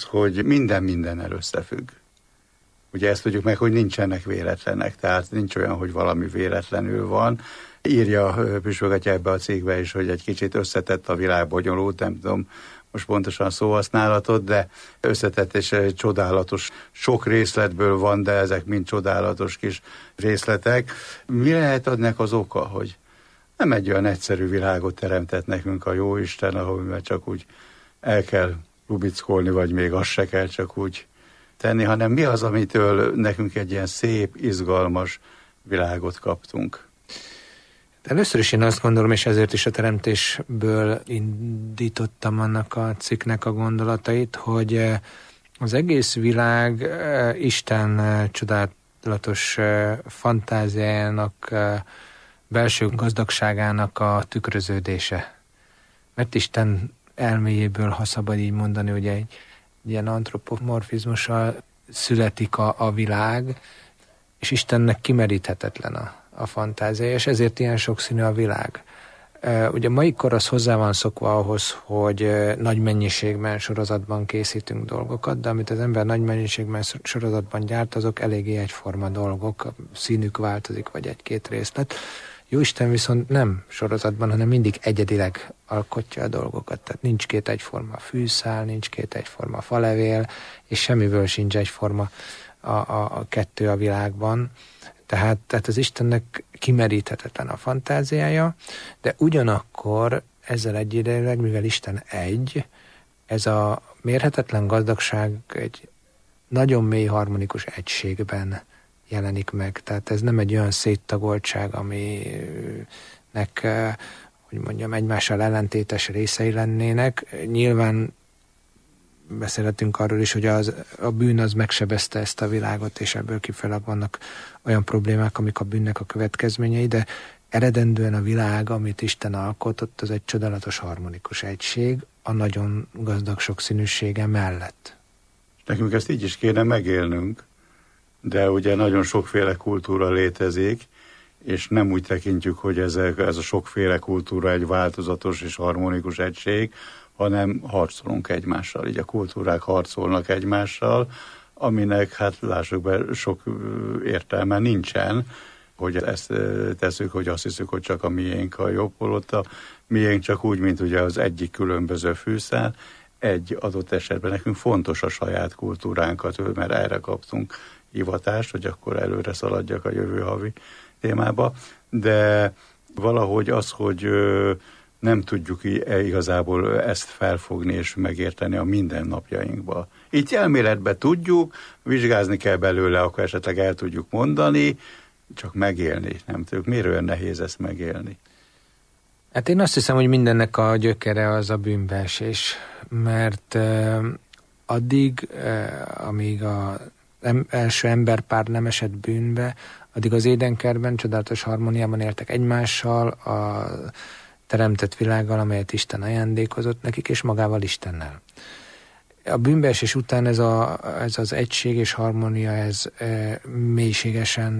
hogy minden mindennel összefügg. Ugye ezt tudjuk meg, hogy nincsenek véletlenek, tehát nincs olyan, hogy valami véletlenül van. Írja Püspökatya ebbe a cikkbe is, hogy egy kicsit összetett a világ, bonyolult, nem tudom most pontosan szóhasználatot, de összetett és csodálatos, sok részletből van, de ezek mind csodálatos kis részletek. Mi lehet adnak az oka, hogy nem egy olyan egyszerű világot teremtett nekünk a Jóisten, ahol csak úgy el kell lubickolni, vagy még azt se kell csak úgy tenni, hanem mi az, amitől nekünk egy ilyen szép, izgalmas világot kaptunk. Először is én azt gondolom, és ezért is a teremtésből indítottam annak a cikknek a gondolatait, hogy az egész világ Isten csodálatos fantáziájának, belső gazdagságának a tükröződése. Mert Isten elméjéből, ha szabad így mondani, ugye egy ilyen antropomorfizmussal születik a világ, és Istennek kimeríthetetlen a fantázia, és ezért ilyen sokszínű a világ. Ugye mai kor az hozzá van szokva ahhoz, hogy nagy mennyiségben sorozatban készítünk dolgokat, de amit az ember nagy mennyiségben sorozatban gyárt, azok eléggé egyforma dolgok, színük változik, vagy egy-két részlet. Jóisten viszont nem sorozatban, hanem mindig egyedileg alkotja a dolgokat. Tehát nincs két egyforma fűszál, nincs két egyforma falevél, és semmiből sincs egyforma a kettő a világban. Tehát az Istennek kimeríthetetlen a fantáziája, de ugyanakkor ezzel egyidejűleg, mivel Isten egy, ez a mérhetetlen gazdagság egy nagyon mély harmonikus egységben jelenik meg. Tehát ez nem egy olyan széttagoltság, aminek, hogy mondjam, egymással ellentétes részei lennének. Nyilván beszélhetünk arról is, hogy a bűn az megsebezte ezt a világot, és ebből kifelé vannak olyan problémák, amik a bűnnek a következményei, de eredendően a világ, amit Isten alkotott, az egy csodálatos harmonikus egység a nagyon gazdag sokszínűsége mellett. Nekünk ezt így is kéne megélnünk, de ugye nagyon sokféle kultúra létezik, és nem úgy tekintjük, hogy ez a sokféle kultúra egy változatos és harmonikus egység, hanem harcolunk egymással. Így a kultúrák harcolnak egymással, aminek, hát lássuk be, sok értelme nincsen, hogy ezt tesszük, hogy azt hiszük, hogy csak a miénk a jobb, holott a miénk csak úgy, mint ugye az egyik különböző fűszál. Egy adott esetben nekünk fontos a saját kultúránkat, mert erre kaptunk hivatást, hogy akkor előre szaladjak a jövő havi témába, de valahogy az, hogy nem tudjuk igazából ezt felfogni és megérteni a mindennapjainkba. Így elméletben tudjuk, vizsgázni kell belőle, akkor esetleg el tudjuk mondani, csak megélni nem tudjuk. Miért olyan nehéz ezt megélni? Hát én azt hiszem, hogy mindennek a gyökere az a bűnbeesés, mert addig, amíg az első emberpár nem esett bűnbe, addig az Édenkertben csodálatos harmóniában éltek egymással, a teremtett világgal, amelyet Isten ajándékozott nekik, és magával Istennel. A bűnbeesés után ez az egység és harmónia, ez mélységesen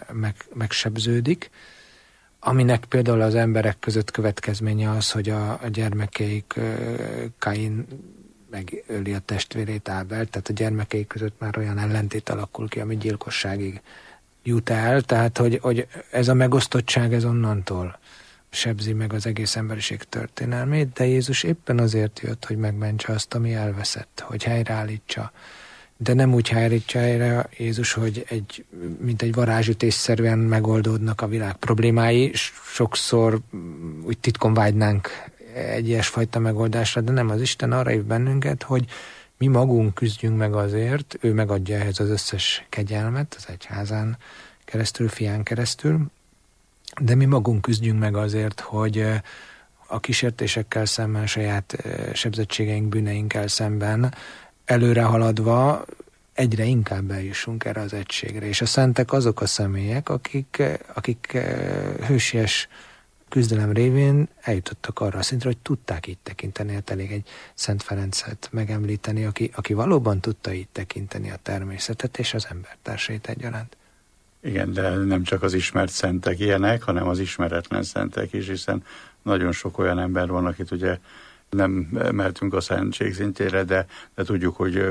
megsebződik, aminek például az emberek között következménye az, hogy a gyermekeik Kain megöli a testvérét Ábelt, tehát a gyermekeik között már olyan ellentét alakul ki, ami gyilkosságig jut el, tehát hogy ez a megosztottság ez onnantól sebzi meg az egész emberiség történelmét, de Jézus éppen azért jött, hogy megmentse azt, ami elveszett, hogy helyreállítsa. De nem úgy helyreállítja helyre Jézus, hogy mint egy varázsütésszerűen megoldódnak a világ problémái. Sokszor úgy titkon vágynánk egy ilyesfajta megoldásra, de nem, az Isten arra hív bennünket, hogy mi magunk küzdjünk meg azért, ő megadja ehhez az összes kegyelmet, az egyházán keresztül, fián keresztül, de mi magunk küzdjünk meg azért, hogy a kísértésekkel szemben, saját sebzettségeink, bűneinkkel szemben előre haladva egyre inkább eljussunk erre az egységre. És a szentek azok a személyek, akik hősies küzdelem révén eljutottak arra a szintre, hogy tudták így tekinteni, hát elég egy Szent Ferencet megemlíteni, aki valóban tudta így tekinteni a természetet és az embertársait egyaránt. Igen, de nem csak az ismert szentek ilyenek, hanem az ismeretlen szentek is, hiszen nagyon sok olyan ember van, akit ugye nem emeltünk a szentség szintjére, de tudjuk, hogy